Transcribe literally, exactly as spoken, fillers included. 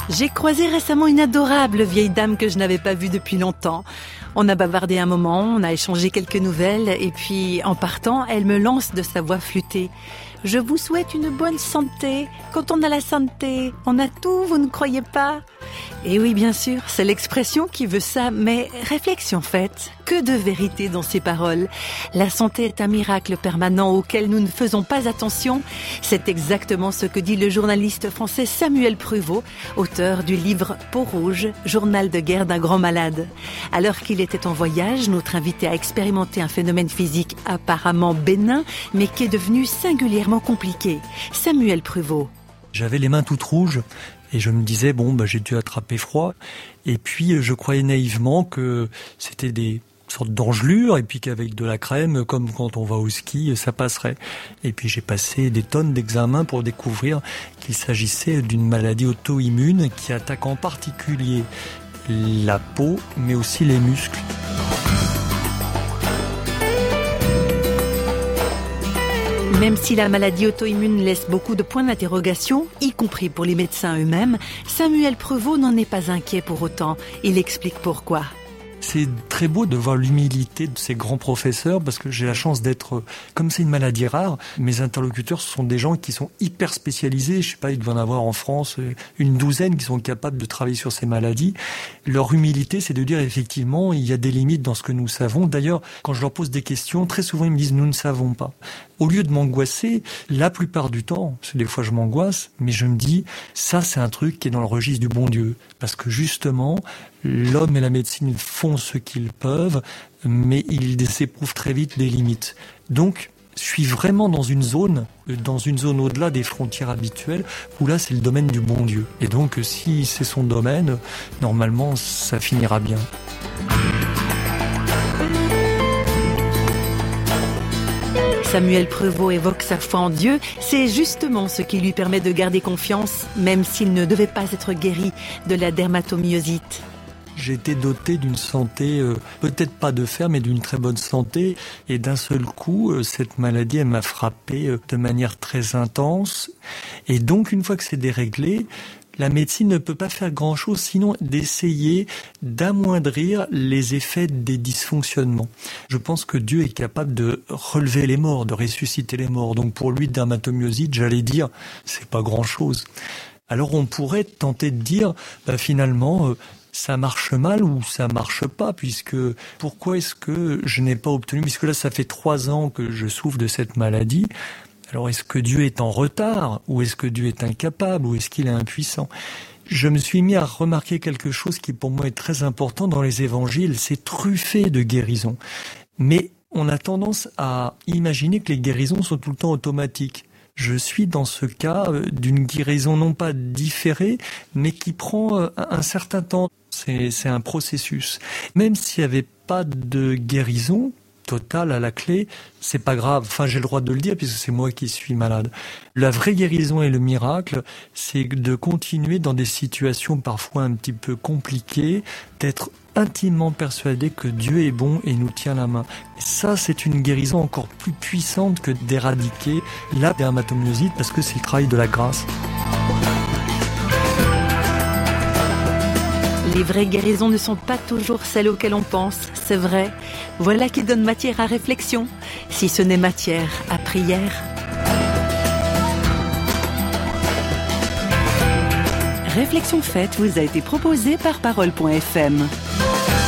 J'ai croisé récemment une adorable vieille dame que je n'avais pas vue depuis longtemps. On a bavardé un moment, on a échangé quelques nouvelles et puis en partant, elle me lance de sa voix flûtée. Je vous souhaite une bonne santé. Quand on a la santé, on a tout, vous ne croyez pas ? Et oui, bien sûr, c'est l'expression qui veut ça, mais réflexion faite, que de vérité dans ces paroles. La santé est un miracle permanent auquel nous ne faisons pas attention. C'est exactement ce que dit le journaliste français Samuel Pruvot, auteur du livre Peau rouge, journal de guerre d'un grand malade. Alors qu'il était en voyage, notre invité a expérimenté un phénomène physique apparemment bénin, mais qui est devenu singulièrement compliqué. Samuel Pruvot. J'avais les mains toutes rouges et je me disais, bon, bah, j'ai dû attraper froid. Et puis, je croyais naïvement que c'était des sortes d'engelures et puis qu'avec de la crème, comme quand on va au ski, ça passerait. Et puis, j'ai passé des tonnes d'examens pour découvrir qu'il s'agissait d'une maladie auto-immune qui attaque en particulier la peau, mais aussi les muscles. Même si la maladie auto-immune laisse beaucoup de points d'interrogation, y compris pour les médecins eux-mêmes, Samuel Pruvot n'en est pas inquiet pour autant. Il explique pourquoi. C'est très beau de voir l'humilité de ces grands professeurs parce que j'ai la chance d'être, comme c'est une maladie rare, mes interlocuteurs ce sont des gens qui sont hyper spécialisés. Je sais pas, il doit y en avoir en France une douzaine qui sont capables de travailler sur ces maladies. Leur humilité, c'est de dire effectivement, il y a des limites dans ce que nous savons. D'ailleurs, quand je leur pose des questions, très souvent ils me disent nous ne savons pas. Au lieu de m'angoisser, la plupart du temps, parce que des fois je m'angoisse, mais je me dis, ça c'est un truc qui est dans le registre du bon Dieu. Parce que justement, l'homme et la médecine font ce qu'ils peuvent, mais ils s'éprouvent très vite des limites. Donc, je suis vraiment dans une zone, dans une zone au-delà des frontières habituelles, où là c'est le domaine du bon Dieu. Et donc, si c'est son domaine, normalement ça finira bien. Samuel Pruvot évoque sa foi en Dieu, c'est justement ce qui lui permet de garder confiance, même s'il ne devait pas être guéri de la dermatomyosite. J'ai été doté d'une santé, euh, peut-être pas de fer, mais d'une très bonne santé. Et d'un seul coup, euh, cette maladie, elle m'a frappé euh, de manière très intense. Et donc, une fois que c'est déréglé, la médecine ne peut pas faire grand-chose sinon d'essayer d'amoindrir les effets des dysfonctionnements. Je pense que Dieu est capable de relever les morts, de ressusciter les morts. Donc pour lui, dermatomyosite, j'allais dire, c'est pas grand-chose. Alors on pourrait tenter de dire, bah, finalement, euh, ça marche mal ou ça marche pas, puisque pourquoi est-ce que je n'ai pas obtenu, puisque là ça fait trois ans que je souffre de cette maladie. Alors est-ce que Dieu est en retard ou est-ce que Dieu est incapable ou est-ce qu'il est impuissant ? Je me suis mis à remarquer quelque chose qui pour moi est très important dans les évangiles, c'est truffé de guérisons. Mais on a tendance à imaginer que les guérisons sont tout le temps automatiques. Je suis dans ce cas d'une guérison non pas différée, mais qui prend un certain temps. C'est, c'est un processus. Même s'il n'y avait pas de guérison totale à la clé, c'est pas grave. Enfin, j'ai le droit de le dire puisque c'est moi qui suis malade. La vraie guérison et le miracle, c'est de continuer dans des situations parfois un petit peu compliquées, d'être intimement persuadé que Dieu est bon et nous tient la main. Et ça, c'est une guérison encore plus puissante que d'éradiquer la dermatomyosite parce que c'est le travail de la grâce. Les vraies guérisons ne sont pas toujours celles auxquelles on pense, c'est vrai. Voilà qui donne matière à réflexion, si ce n'est matière à prière. Réflexion faite vous a été proposée par Parole point F M.